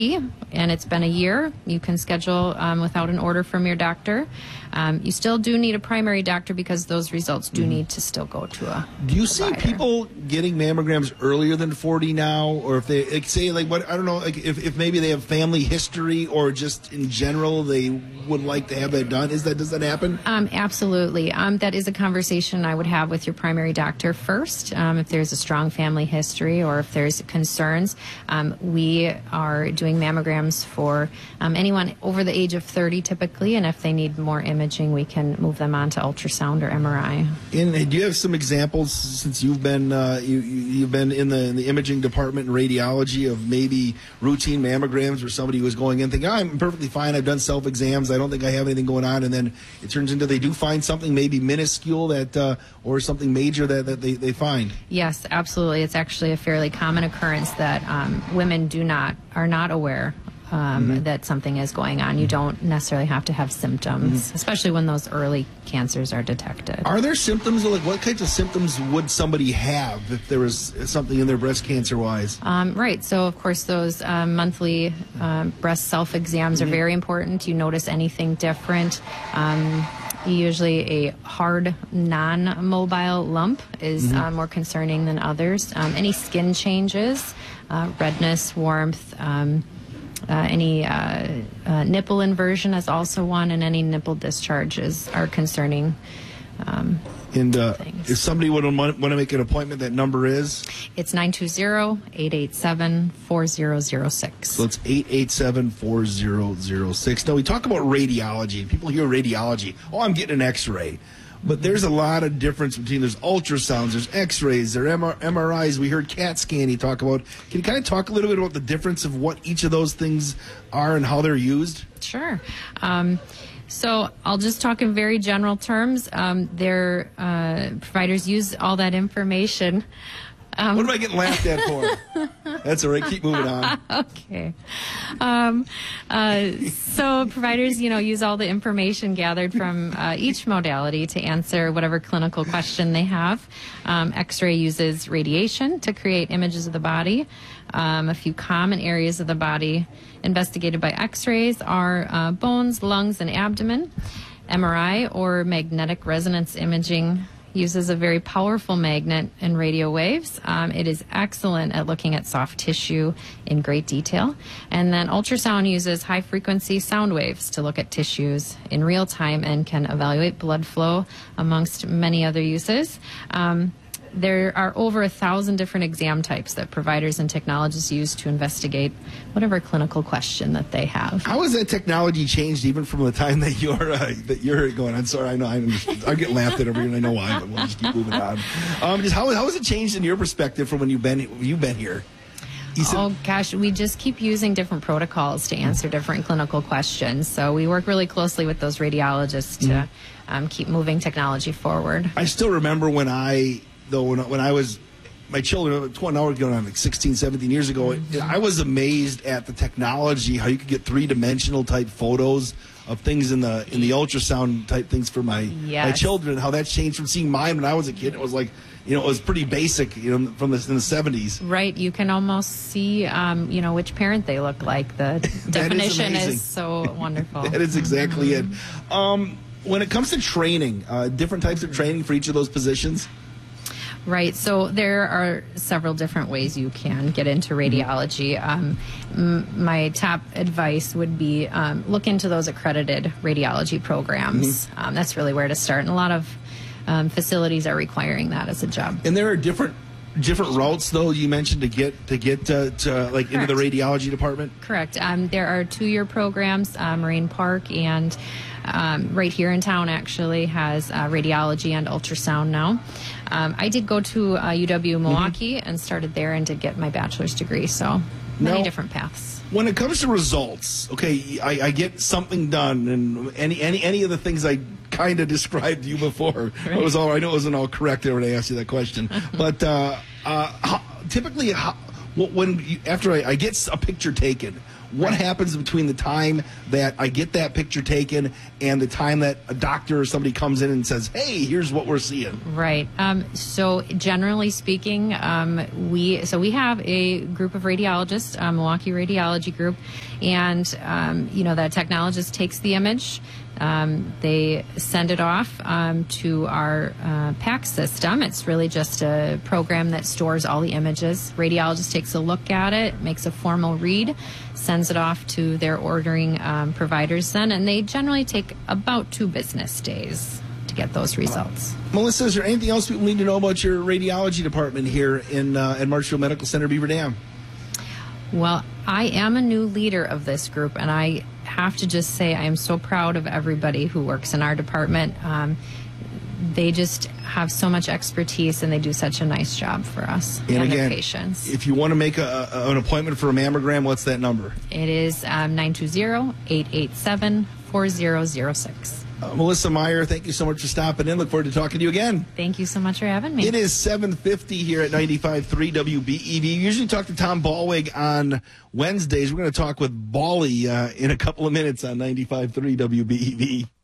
and it's been a year, you can schedule without an order from your doctor. You still do need a primary doctor because those results do need to still go to a Do you see provider. people getting mammograms earlier than 40 now? Or if they, like, say, like, what, I don't know, like, if maybe they have family history or just in general they would like to have that done? Does that happen? Absolutely. That is a conversation I would have with your primary doctor first. If there's a strong family history or if there's concerns, we are doing mammograms for anyone over the age of 30 typically, and if they need more imaging, we can move them on to ultrasound or MRI. And do you have some examples, since you've been you've been in the imaging department in radiology, of maybe routine mammograms where somebody was going in thinking, I'm perfectly fine, I've done self-exams, I don't think I have anything going on, and then it turns into they do find something maybe minuscule that or something major that they find? Yes, absolutely. It's actually a fairly common occurrence that women are not aware that something is going on. You don't necessarily have to have symptoms, especially when those early cancers are detected. Are there symptoms? Like, what kinds of symptoms would somebody have if there was something in their breast cancer-wise? Right. So, of course, those monthly breast self-exams are very important. You notice anything different. Usually a hard, non-mobile lump is more concerning than others. Any skin changes, redness, warmth, any nipple inversion is also one, and any nipple discharges are concerning. If somebody would want to make an appointment, that number is? It's 920-887-4006. So it's 887-4006. Now, we talk about radiology, and people hear radiology. Oh, I'm getting an X-ray. But there's a lot of difference between, there's ultrasounds, there's X-rays, there are MRIs. We heard CAT scan you talk about. Can you kind of talk a little bit about the difference of what each of those things are and how they're used? Sure. So I'll just talk in very general terms. Their providers use all that information. What am I getting laughed at for? That's all right. Keep moving on. Okay. So providers, use all the information gathered from each modality to answer whatever clinical question they have. X-ray uses radiation to create images of the body. A few common areas of the body investigated by X-rays are bones, lungs, and abdomen. MRI, or magnetic resonance imaging, uses a very powerful magnet and radio waves. It is excellent at looking at soft tissue in great detail. And then ultrasound uses high-frequency sound waves to look at tissues in real time and can evaluate blood flow, amongst many other uses. There are over 1,000 different exam types that providers and technologists use to investigate whatever clinical question that they have. How has that technology changed even from the time that you're going? I'm sorry, I know I get laughed at over here, and I know why, but we'll just keep moving on. Just how has it changed in your perspective from when you've been here? Oh, gosh, we just keep using different protocols to answer different clinical questions. So we work really closely with those radiologists to keep moving technology forward. I still remember when I was, my children, now we're going on like 16, 17 years ago, I was amazed at the technology, how you could get three-dimensional type photos of things in the ultrasound type things for my children, how that's changed from seeing mine when I was a kid. It was like, it was pretty basic, from in the 70s. Right. You can almost see, which parent they look like. The definition is so wonderful. That is exactly it. When it comes to training, different types of training for each of those positions? Right. So there are several different ways you can get into radiology. My top advice would be look into those accredited radiology programs. That's really where to start. And a lot of facilities are requiring that as a job. And there are different routes, though, you mentioned to get into the radiology department? Correct. There are 2-year programs. Marine Park and right here in town actually has radiology and ultrasound now. I did go to UW Milwaukee and started there and did get my bachelor's degree, so many different paths. When it comes to results, okay, I get something done, and any of the things I kind of described to you before, right. I know it wasn't all correct there when I asked you that question, but typically, after I get a picture taken, What happens between the time that I get that picture taken and the time that a doctor or somebody comes in and says, hey, here's what we're seeing? Right. So generally speaking, we have a group of radiologists, Milwaukee Radiology Group, and that technologist takes the image. They send it off to our PACS system. It's really just a program that stores all the images. Radiologist takes a look at it, makes a formal read, sends it off to their ordering providers then, and they generally take about 2 business days to get those results. Melissa, is there anything else people need to know about your radiology department here in Marshfield Medical Center, Beaver Dam? Well, I am a new leader of this group, and I have to just say I am so proud of everybody who works in our department. They just have so much expertise, and they do such a nice job for us and their patients. If you want to make an appointment for a mammogram, what's that number? It is 920-887-4006. Melissa Meyer, thank you so much for stopping in. Look forward to talking to you again. Thank you so much for having me. It is 7:50 here at 95.3 WBEV. We usually talk to Tom Ballweg on Wednesdays. We're going to talk with Bally in a couple of minutes on 95.3 WBEV.